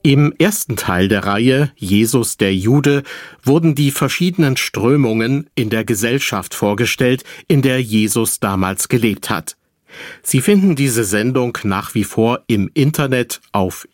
Im ersten Teil der Reihe Jesus der Jude wurden die verschiedenen Strömungen in der Gesellschaft vorgestellt, in der Jesus damals gelebt hat. Sie finden diese Sendung nach wie vor im Internet auf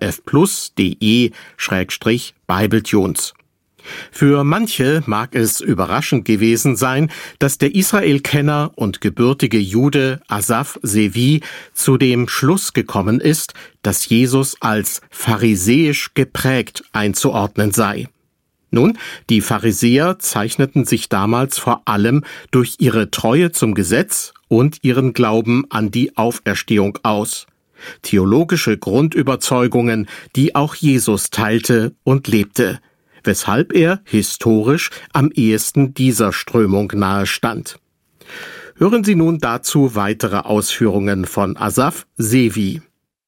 irfplus.de/bibletunes. Für manche mag es überraschend gewesen sein, dass der Israel-Kenner und gebürtige Jude Asaf Sevi zu dem Schluss gekommen ist, dass Jesus als pharisäisch geprägt einzuordnen sei. Nun, die Pharisäer zeichneten sich damals vor allem durch ihre Treue zum Gesetz und ihren Glauben an die Auferstehung aus. Theologische Grundüberzeugungen, die auch Jesus teilte und lebte, weshalb er historisch am ehesten dieser Strömung nahe stand. Hören Sie nun dazu weitere Ausführungen von Asaf Sevi.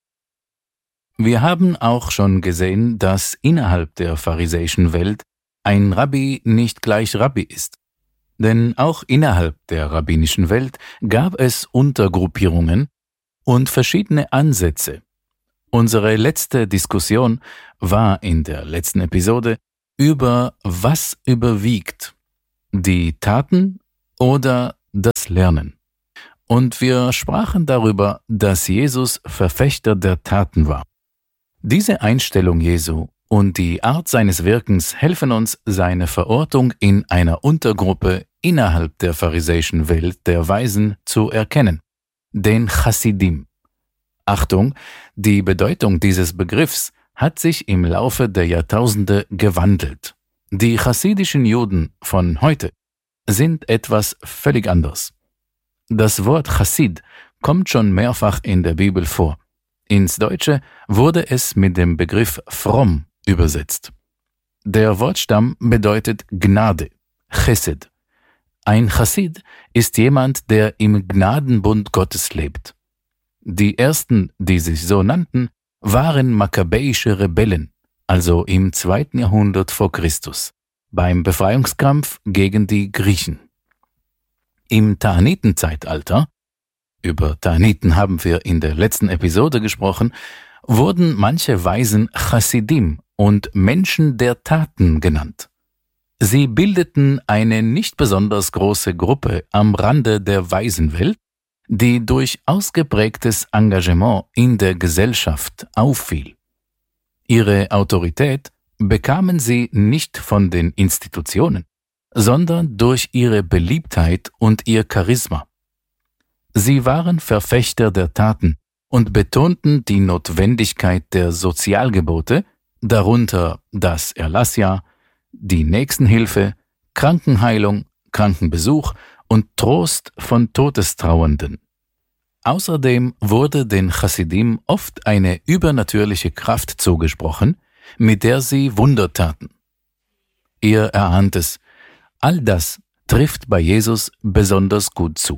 Wir haben auch schon gesehen, dass innerhalb der pharisäischen Welt ein Rabbi nicht gleich Rabbi ist. Denn auch innerhalb der rabbinischen Welt gab es Untergruppierungen und verschiedene Ansätze. Unsere letzte Diskussion war in der letzten Episode über was überwiegt, die Taten oder das Lernen. Und wir sprachen darüber, dass Jesus Verfechter der Taten war. Diese Einstellung Jesu und die Art seines Wirkens helfen uns, seine Verortung in einer Untergruppe innerhalb der pharisäischen Welt der Weisen zu erkennen, den Chassidim. Achtung, die Bedeutung dieses Begriffs hat sich im Laufe der Jahrtausende gewandelt. Die chassidischen Juden von heute sind etwas völlig anderes. Das Wort Chassid kommt schon mehrfach in der Bibel vor. Ins Deutsche wurde es mit dem Begriff fromm übersetzt. Der Wortstamm bedeutet Gnade, Chesed. Ein Chassid ist jemand, der im Gnadenbund Gottes lebt. Die ersten, die sich so nannten, waren makkabäische Rebellen, also im 2. Jahrhundert vor Christus, beim Befreiungskampf gegen die Griechen. Im Ta'anitenzeitalter, über Ta'aniten haben wir in der letzten Episode gesprochen, wurden manche Weisen Chassidim und Menschen der Taten genannt. Sie bildeten eine nicht besonders große Gruppe am Rande der Waisenwelt, die durch ausgeprägtes Engagement in der Gesellschaft auffiel. Ihre Autorität bekamen sie nicht von den Institutionen, sondern durch ihre Beliebtheit und ihr Charisma. Sie waren Verfechter der Taten und betonten die Notwendigkeit der Sozialgebote, darunter das Erlassjahr, die Nächstenhilfe, Krankenheilung, Krankenbesuch und Trost von Todestrauernden. Außerdem wurde den Chassidim oft eine übernatürliche Kraft zugesprochen, mit der sie Wunder taten. Ihr erahnt es, all das trifft bei Jesus besonders gut zu.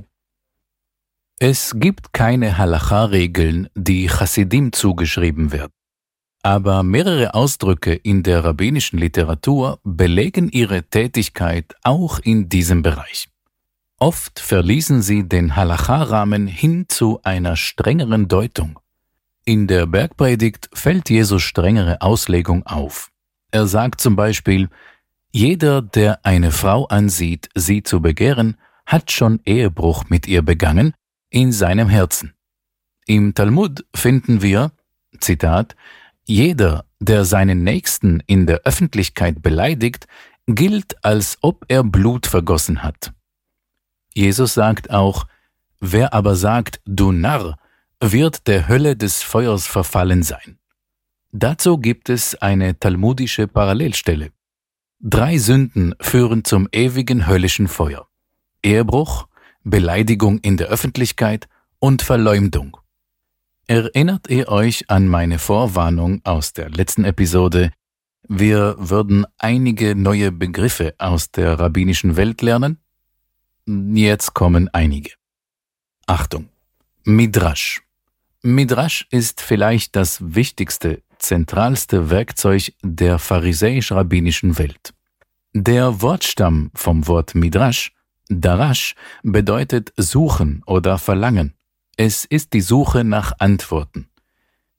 Es gibt keine Halacha-Regeln, die Chassidim zugeschrieben werden. Aber mehrere Ausdrücke in der rabbinischen Literatur belegen ihre Tätigkeit auch in diesem Bereich. Oft verließen sie den Halacha-Rahmen hin zu einer strengeren Deutung. In der Bergpredigt fällt Jesus strengere Auslegung auf. Er sagt zum Beispiel: Jeder, der eine Frau ansieht, sie zu begehren, hat schon Ehebruch mit ihr begangen in seinem Herzen. Im Talmud finden wir, Zitat, jeder, der seinen Nächsten in der Öffentlichkeit beleidigt, gilt, als ob er Blut vergossen hat. Jesus sagt auch, wer aber sagt, du Narr, wird der Hölle des Feuers verfallen sein. Dazu gibt es eine talmudische Parallelstelle. 3 Sünden führen zum ewigen höllischen Feuer: Ehebruch, Beleidigung in der Öffentlichkeit und Verleumdung. Erinnert ihr euch an meine Vorwarnung aus der letzten Episode? Wir würden einige neue Begriffe aus der rabbinischen Welt lernen. Jetzt kommen einige. Achtung! Midrash. Midrash ist vielleicht das wichtigste, zentralste Werkzeug der pharisäisch-rabbinischen Welt. Der Wortstamm vom Wort Midrash, Darash, bedeutet suchen oder verlangen. Es ist die Suche nach Antworten.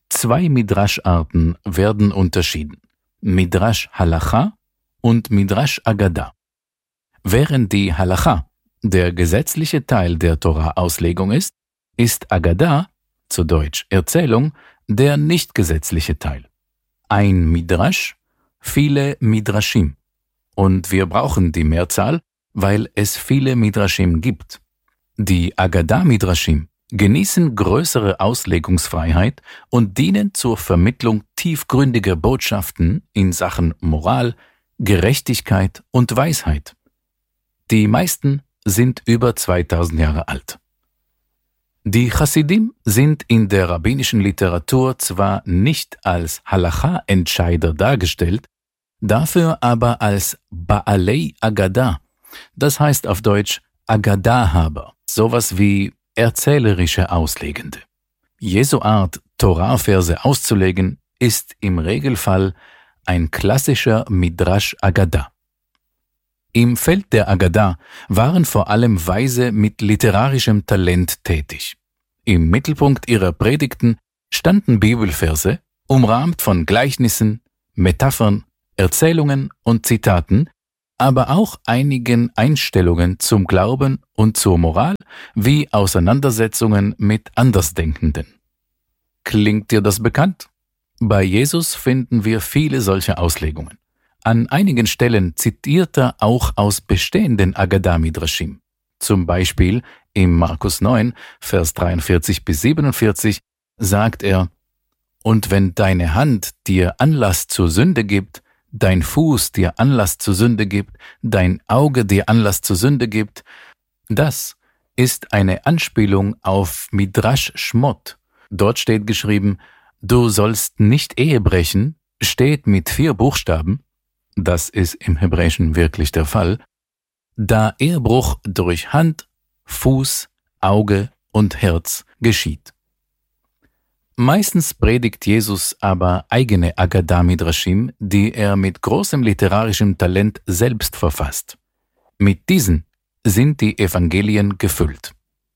2 Midrash-Arten werden unterschieden: Midrash Halacha und Midrash Agada. Während die Halacha der gesetzliche Teil der Tora-Auslegung ist Agada, zu Deutsch Erzählung, der nicht gesetzliche Teil. Ein Midrash, viele Midrashim. Und wir brauchen die Mehrzahl, weil es viele Midrashim gibt. Die Agada-Midrashim genießen größere Auslegungsfreiheit und dienen zur Vermittlung tiefgründiger Botschaften in Sachen Moral, Gerechtigkeit und Weisheit. Die meisten sind über 2000 Jahre alt. Die Chassidim sind in der rabbinischen Literatur zwar nicht als Halacha-Entscheider dargestellt, dafür aber als Baalei Agada, das heißt auf Deutsch Agada-Haber, sowas wie erzählerische Auslegende. Jesu Art, Torah-Verse auszulegen, ist im Regelfall ein klassischer Midrash Agada. Im Feld der Agada waren vor allem Weise mit literarischem Talent tätig. Im Mittelpunkt ihrer Predigten standen Bibelverse, umrahmt von Gleichnissen, Metaphern, Erzählungen und Zitaten, aber auch einigen Einstellungen zum Glauben und zur Moral, wie Auseinandersetzungen mit Andersdenkenden. Klingt dir das bekannt? Bei Jesus finden wir viele solche Auslegungen. An einigen Stellen zitiert er auch aus bestehenden Agada-Midrashim. Zum Beispiel im Markus 9, Vers 43-47 sagt er: Und wenn deine Hand dir Anlass zur Sünde gibt, dein Fuß dir Anlass zur Sünde gibt, dein Auge dir Anlass zur Sünde gibt, das ist eine Anspielung auf Midrash Shmot. Dort steht geschrieben: Du sollst nicht Ehe brechen, steht mit 4 Buchstaben, das ist im Hebräischen wirklich der Fall, da Ehebruch durch Hand, Fuß, Auge und Herz geschieht. Meistens predigt Jesus aber eigene Agada-Midrashim, die er mit großem literarischem Talent selbst verfasst. Mit diesen sind die Evangelien gefüllt.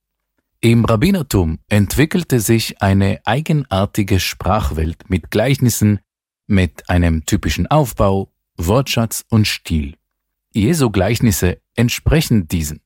Im Rabbinertum entwickelte sich eine eigenartige Sprachwelt mit Gleichnissen, mit einem typischen Aufbau, Wortschatz und Stil. Jesu Gleichnisse entsprechen diesen.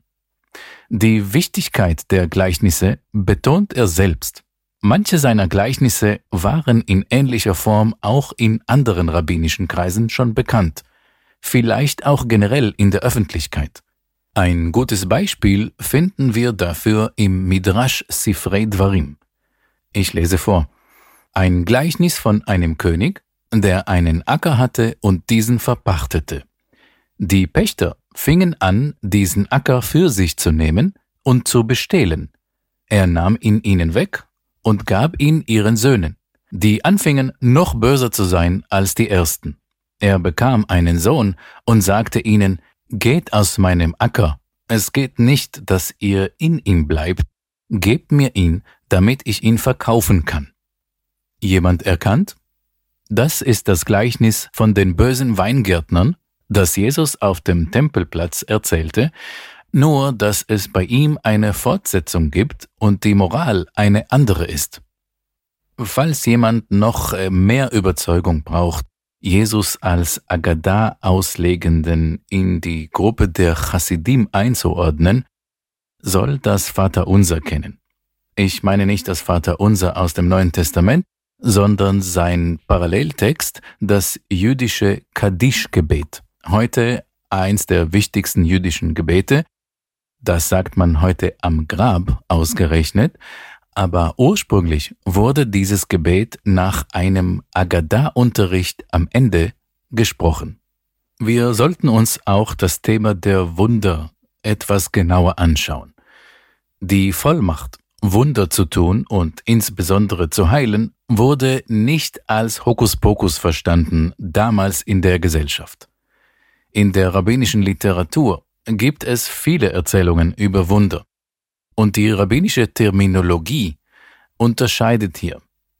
Die Wichtigkeit der Gleichnisse betont er selbst. Manche seiner Gleichnisse waren in ähnlicher Form auch in anderen rabbinischen Kreisen schon bekannt, vielleicht auch generell in der Öffentlichkeit. Ein gutes Beispiel finden wir dafür im Midrash Sifrei Dvarim. Ich lese vor: Ein Gleichnis von einem König, der einen Acker hatte und diesen verpachtete. Die Pächter fingen an, diesen Acker für sich zu nehmen und zu bestehlen. Er nahm ihn ihnen weg und gab ihn ihren Söhnen. Die anfingen, noch böser zu sein als die ersten. Er bekam einen Sohn und sagte ihnen: Geht aus meinem Acker. Es geht nicht, dass ihr in ihm bleibt. Gebt mir ihn, damit ich ihn verkaufen kann. Jemand erkannt? Das ist das Gleichnis von den bösen Weingärtnern, das Jesus auf dem Tempelplatz erzählte, nur dass es bei ihm eine Fortsetzung gibt und die Moral eine andere ist. Falls jemand noch mehr Überzeugung braucht, Jesus als Agada-Auslegenden in die Gruppe der Chassidim einzuordnen, soll das Vaterunser kennen. Ich meine nicht das Vaterunser aus dem Neuen Testament, sondern sein Paralleltext, das jüdische Kaddisch-Gebet. Heute eins der wichtigsten jüdischen Gebete. Das sagt man heute am Grab ausgerechnet, aber ursprünglich wurde dieses Gebet nach einem Agada-Unterricht am Ende gesprochen. Wir sollten uns auch das Thema der Wunder etwas genauer anschauen. Die Vollmacht, Wunder zu tun und insbesondere zu heilen, wurde nicht als Hokuspokus verstanden, damals in der Gesellschaft. In der rabbinischen Literatur gibt es viele Erzählungen über Wunder. Und die rabbinische Terminologie unterscheidet hier.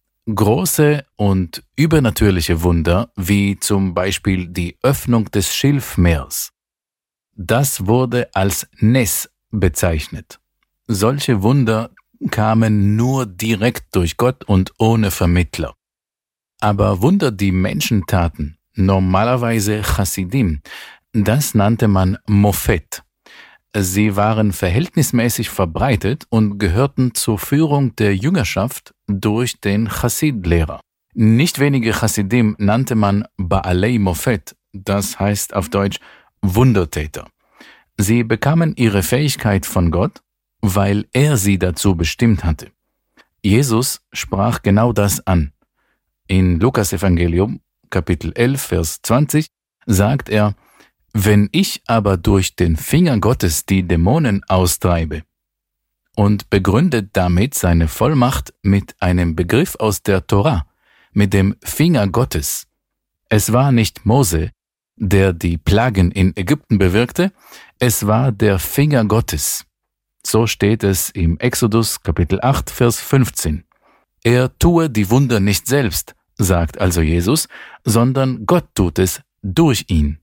Große und übernatürliche Wunder, wie zum Beispiel die Öffnung des Schilfmeers. Das wurde als Nes bezeichnet. Solche Wunder kamen nur direkt durch Gott und ohne Vermittler. Aber Wunder, die Menschen taten, normalerweise Chassidim, das nannte man Mofet. Sie waren verhältnismäßig verbreitet und gehörten zur Führung der Jüngerschaft durch den Chassid-Lehrer. Nicht wenige Chassidim nannte man Baalei Mofet, das heißt auf Deutsch Wundertäter. Sie bekamen ihre Fähigkeit von Gott, weil er sie dazu bestimmt hatte. Jesus sprach genau das an. In Lukas Evangelium, Kapitel 11, Vers 20, sagt er: Wenn ich aber durch den Finger Gottes die Dämonen austreibe, und begründet damit seine Vollmacht mit einem Begriff aus der Tora, mit dem Finger Gottes. Es war nicht Mose, der die Plagen in Ägypten bewirkte, es war der Finger Gottes. So steht es im Exodus Kapitel 8, Vers 15. Er tue die Wunder nicht selbst, sagt also Jesus, sondern Gott tut es durch ihn.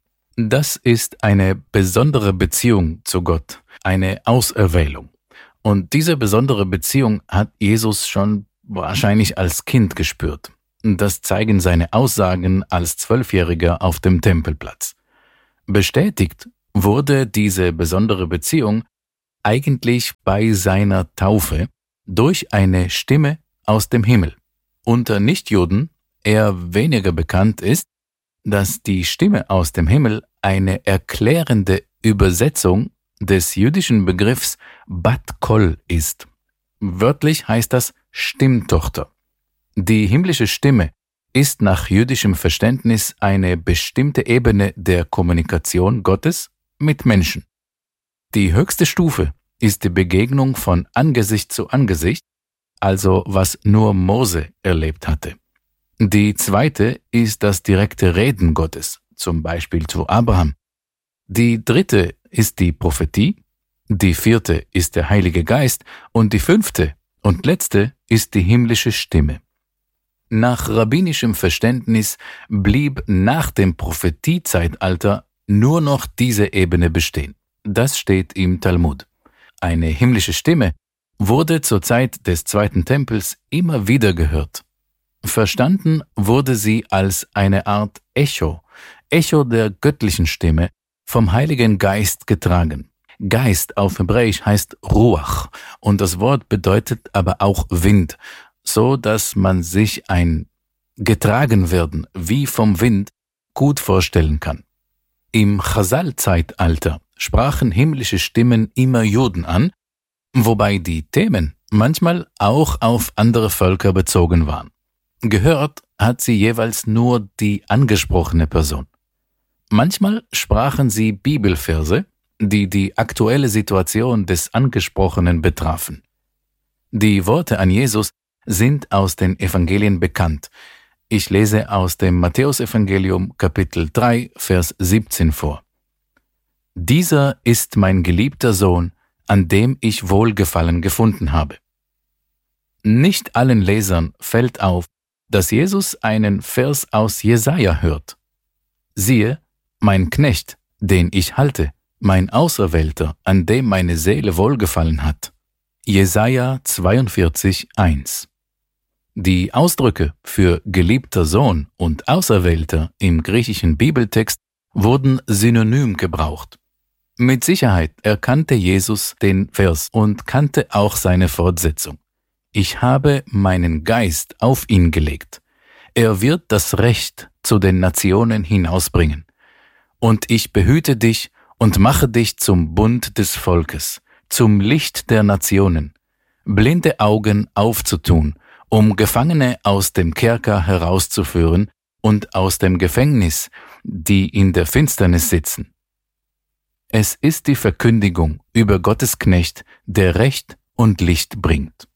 Das ist eine besondere Beziehung zu Gott, eine Auserwählung. Und diese besondere Beziehung hat Jesus schon wahrscheinlich als Kind gespürt. Das zeigen seine Aussagen als 12-Jähriger auf dem Tempelplatz. Bestätigt wurde diese besondere Beziehung eigentlich bei seiner Taufe durch eine Stimme aus dem Himmel. Unter Nichtjuden eher weniger bekannt ist, dass die Stimme aus dem Himmel eine erklärende Übersetzung des jüdischen Begriffs Bat Kol ist. Wörtlich heißt das Stimmtochter. Die himmlische Stimme ist nach jüdischem Verständnis eine bestimmte Ebene der Kommunikation Gottes mit Menschen. Die höchste Stufe ist die Begegnung von Angesicht zu Angesicht, also was nur Mose erlebt hatte. Die zweite ist das direkte Reden Gottes, zum Beispiel zu Abraham. Die dritte ist die Prophetie, die vierte ist der Heilige Geist und die fünfte und letzte ist die himmlische Stimme. Nach rabbinischem Verständnis blieb nach dem Prophetiezeitalter nur noch diese Ebene bestehen. Das steht im Talmud. Eine himmlische Stimme wurde zur Zeit des Zweiten Tempels immer wieder gehört. Verstanden wurde sie als eine Art Echo der göttlichen Stimme, vom Heiligen Geist getragen. Geist auf Hebräisch heißt Ruach und das Wort bedeutet aber auch Wind, so dass man sich ein Getragenwerden wie vom Wind gut vorstellen kann. Im Chazal-Zeitalter sprachen himmlische Stimmen immer Juden an, wobei die Themen manchmal auch auf andere Völker bezogen waren. Gehört hat sie jeweils nur die angesprochene Person. Manchmal sprachen sie Bibelverse, die die aktuelle Situation des Angesprochenen betrafen. Die Worte an Jesus sind aus den Evangelien bekannt. Ich lese aus dem Matthäusevangelium Kapitel 3, Vers 17 vor. Dieser ist mein geliebter Sohn, an dem ich Wohlgefallen gefunden habe. Nicht allen Lesern fällt auf, dass Jesus einen Vers aus Jesaja hört. Siehe, mein Knecht, den ich halte, mein Auserwählter, an dem meine Seele Wohlgefallen hat. Jesaja 42, 1. Die Ausdrücke für geliebter Sohn und Auserwählter im griechischen Bibeltext wurden synonym gebraucht. Mit Sicherheit erkannte Jesus den Vers und kannte auch seine Fortsetzung. Ich habe meinen Geist auf ihn gelegt. Er wird das Recht zu den Nationen hinausbringen. Und ich behüte dich und mache dich zum Bund des Volkes, zum Licht der Nationen, blinde Augen aufzutun, um Gefangene aus dem Kerker herauszuführen und aus dem Gefängnis, die in der Finsternis sitzen. Es ist die Verkündigung über Gottes Knecht, der Recht und Licht bringt.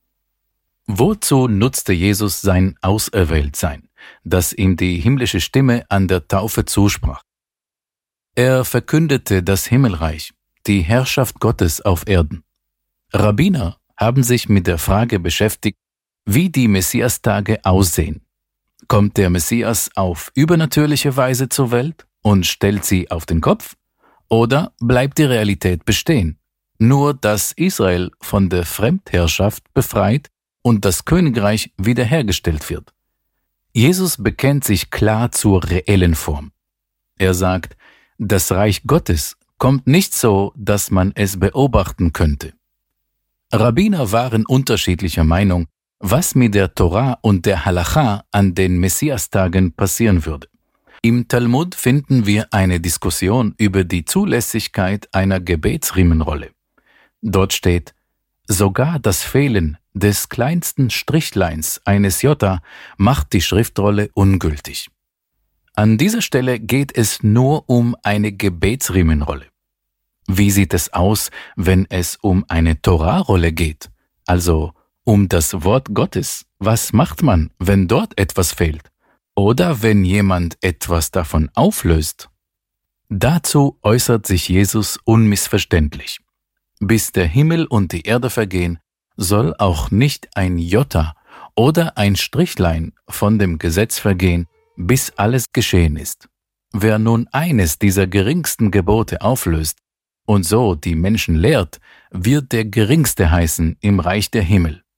Wozu nutzte Jesus sein Auserwähltsein, das ihm die himmlische Stimme an der Taufe zusprach? Er verkündete das Himmelreich, die Herrschaft Gottes auf Erden. Rabbiner haben sich mit der Frage beschäftigt, wie die Messiastage aussehen. Kommt der Messias auf übernatürliche Weise zur Welt und stellt sie auf den Kopf? Oder bleibt die Realität bestehen? nur dass Israel von der Fremdherrschaft befreit und das Königreich wiederhergestellt wird. Jesus bekennt sich klar zur reellen Form. Er sagt, das Reich Gottes kommt nicht so, dass man es beobachten könnte. Rabbiner waren unterschiedlicher Meinung, was mit der Torah und der Halacha an den Messiastagen passieren würde. Im Talmud finden wir eine Diskussion über die Zulässigkeit einer Gebetsriemenrolle. Dort steht, sogar das Fehlen des kleinsten Strichleins eines Jota macht die Schriftrolle ungültig. An dieser Stelle geht es nur um eine Gebetsriemenrolle. Wie sieht es aus, wenn es um eine Torahrolle geht, also um das Wort Gottes? Was macht man, wenn dort etwas fehlt? Oder wenn jemand etwas davon auflöst? Dazu äußert sich Jesus unmissverständlich. Bis der Himmel und die Erde vergehen, soll auch nicht ein Jota oder ein Strichlein von dem Gesetz vergehen, bis alles geschehen ist. Wer nun eines dieser geringsten Gebote auflöst und so die Menschen lehrt, wird der Geringste heißen im Reich der Himmel.